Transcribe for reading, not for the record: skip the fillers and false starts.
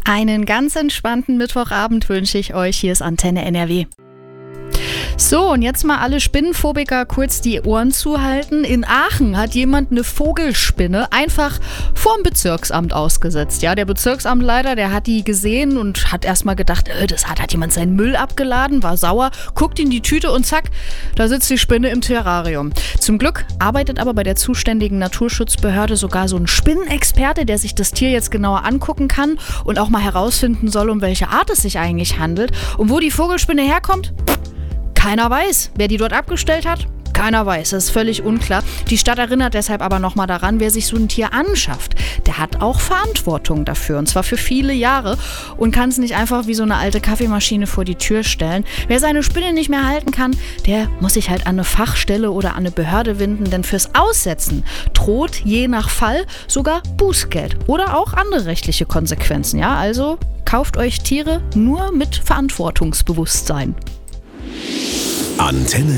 Einen ganz entspannten Mittwochabend wünsche ich euch. Hier ist Antenne NRW. So, und jetzt mal alle Spinnenphobiker kurz die Ohren zuhalten. In Aachen hat jemand eine Vogelspinne einfach vorm Bezirksamt ausgesetzt. Ja, der Bezirksamtleiter, der hat die gesehen und hat erstmal gedacht, das hat jemand seinen Müll abgeladen, war sauer, guckt in die Tüte und zack, da sitzt die Spinne im Terrarium. Zum Glück arbeitet aber bei der zuständigen Naturschutzbehörde sogar so ein Spinnenexperte, der sich das Tier jetzt genauer angucken kann und auch mal herausfinden soll, um welche Art es sich eigentlich handelt. Und wo die Vogelspinne herkommt? Keiner weiß. Wer die dort abgestellt hat? Keiner weiß. Das ist völlig unklar. Die Stadt erinnert deshalb aber nochmal daran, wer sich so ein Tier anschafft, der hat auch Verantwortung dafür. Und zwar für viele Jahre und kann es nicht einfach wie so eine alte Kaffeemaschine vor die Tür stellen. Wer seine Spinne nicht mehr halten kann, der muss sich halt an eine Fachstelle oder an eine Behörde wenden. Denn fürs Aussetzen droht je nach Fall sogar Bußgeld oder auch andere rechtliche Konsequenzen. Ja, also kauft euch Tiere nur mit Verantwortungsbewusstsein. Antenne